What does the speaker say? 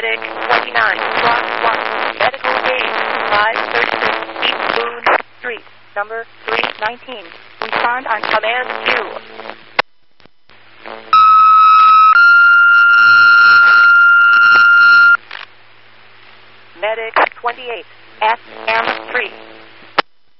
Medic 29, Block 1, Medical Aid 536, East Boone Street, number 319. Respond on Command Q. Medic 28, SM3.